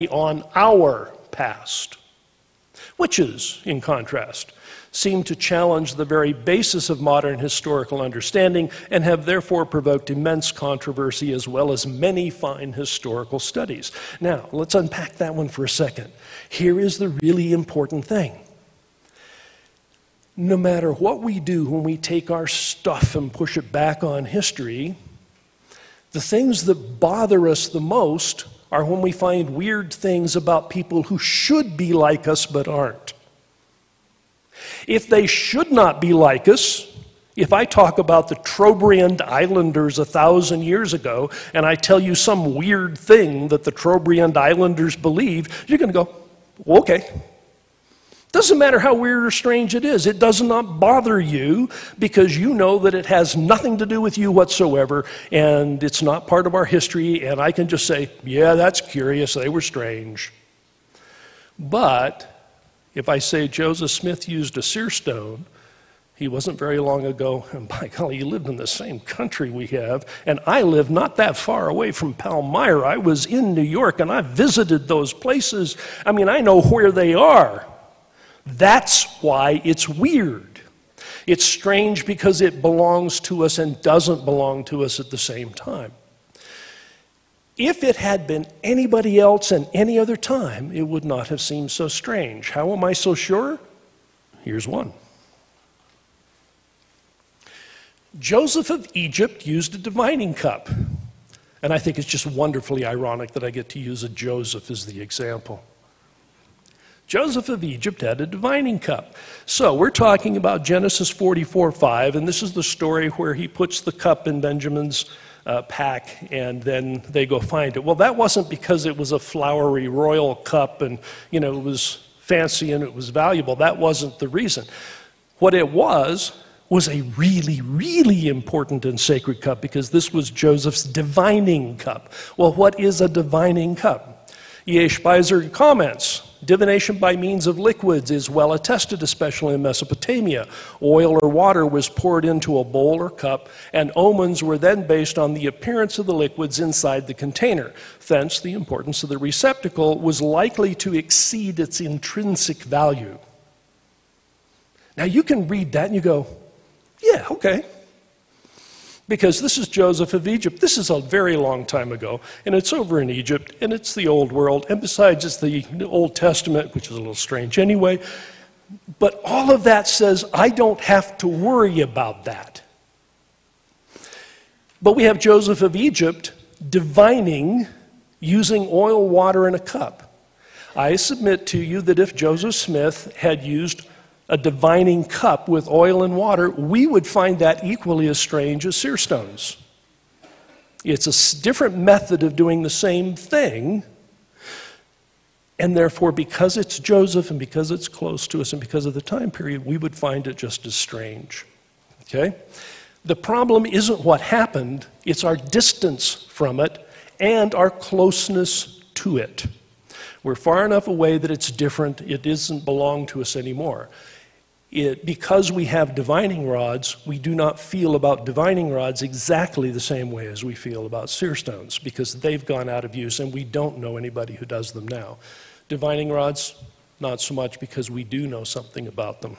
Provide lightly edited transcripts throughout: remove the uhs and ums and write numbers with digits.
on our past. Witches, in contrast, seem to challenge the very basis of modern historical understanding and have therefore provoked immense controversy as well as many fine historical studies. Now, let's unpack that one for a second. Here is the really important thing. No matter what we do when we take our stuff and push it back on history, the things that bother us the most are when we find weird things about people who should be like us but aren't. If they should not be like us, if I talk about the Trobriand Islanders 1,000 years ago and I tell you some weird thing that the Trobriand Islanders believed, you're going to go, well, okay. Doesn't matter how weird or strange it is. It does not bother you because you know that it has nothing to do with you whatsoever and it's not part of our history, and I can just say, yeah, that's curious, they were strange. But if I say Joseph Smith used a seer stone, he wasn't very long ago, and by golly, he lived in the same country we have, and I live not that far away from Palmyra. I was in New York and I visited those places. I mean, I know where they are. That's why it's weird. It's strange because it belongs to us and doesn't belong to us at the same time. If it had been anybody else and any other time, it would not have seemed so strange. How am I so sure? Here's one. Joseph of Egypt used a divining cup. And I think it's just wonderfully ironic that I get to use a Joseph as the example. Joseph of Egypt had a divining cup. So we're talking about Genesis 44:5, and this is the story where he puts the cup in Benjamin's pack, and then they go find it. Well, that wasn't because it was a flowery royal cup and, it was fancy and it was valuable. That wasn't the reason. What it was a really, really important and sacred cup because this was Joseph's divining cup. Well, what is a divining cup? E.A. Speiser comments, divination by means of liquids is well attested, especially in Mesopotamia. Oil or water was poured into a bowl or cup, and omens were then based on the appearance of the liquids inside the container. Thence, the importance of the receptacle was likely to exceed its intrinsic value. Now, you can read that and you go, yeah, okay. Because this is Joseph of Egypt. This is a very long time ago, and it's over in Egypt, and it's the old world, and besides, it's the Old Testament, which is a little strange anyway. But all of that says I don't have to worry about that. But we have Joseph of Egypt divining using oil, water, and a cup. I submit to you that if Joseph Smith had used a divining cup with oil and water, we would find that equally as strange as seer stones. It's a different method of doing the same thing, and therefore, because it's Joseph and because it's close to us and because of the time period, we would find it just as strange. Okay? The problem isn't what happened, it's our distance from it and our closeness to it. We're far enough away that it's different, it doesn't belong to us anymore. Because we have divining rods, we do not feel about divining rods exactly the same way as we feel about seer stones, because they've gone out of use and we don't know anybody who does them now. Divining rods, not so much, because we do know something about them.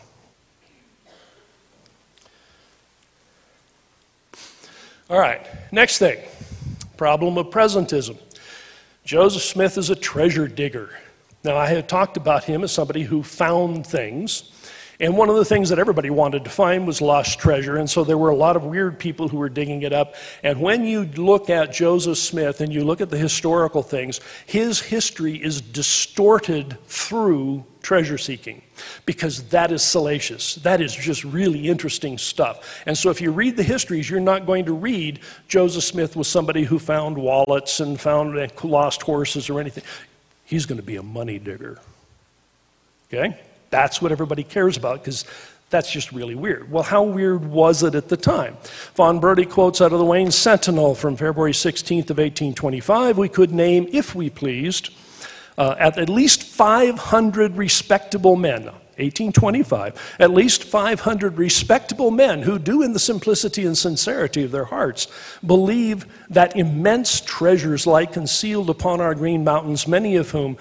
All right, next thing, problem of presentism. Joseph Smith is a treasure digger. Now, I had talked about him as somebody who found things. And one of the things that everybody wanted to find was lost treasure, and so there were a lot of weird people who were digging it up. And when you look at Joseph Smith and you look at the historical things, his history is distorted through treasure seeking, because that is salacious. That is just really interesting stuff. And so if you read the histories, you're not going to read Joseph Smith was somebody who found wallets and found lost horses or anything. He's going to be a money digger. Okay? That's what everybody cares about, because that's just really weird. Well, how weird was it at the time? Von Brody quotes out of the Wayne Sentinel from February 16th of 1825, we could name, if we pleased, at least 500 respectable men, 1825, at least 500 respectable men who do in the simplicity and sincerity of their hearts believe that immense treasures lie concealed upon our green mountains, many of whom